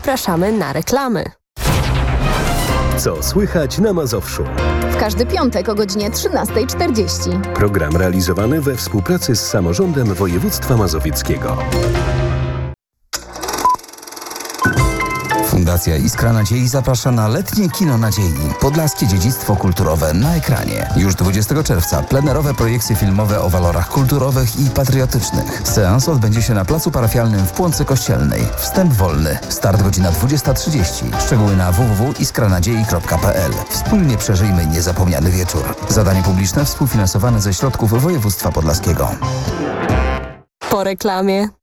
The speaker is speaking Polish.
zapraszamy na reklamy. Co słychać na Mazowszu? W każdy piątek o godzinie 13:40. Program realizowany we współpracy z Samorządem Województwa Mazowieckiego. Fundacja Iskra Nadziei zaprasza na letnie Kino Nadziei. Podlaskie dziedzictwo kulturowe na ekranie. Już 20 czerwca plenerowe projekcje filmowe o walorach kulturowych i patriotycznych. Seans odbędzie się na placu parafialnym w Płonce Kościelnej. Wstęp wolny. Start godzina 20:30. Szczegóły na www.iskranadziei.pl. Wspólnie przeżyjmy niezapomniany wieczór. Zadanie publiczne współfinansowane ze środków województwa podlaskiego. Po reklamie.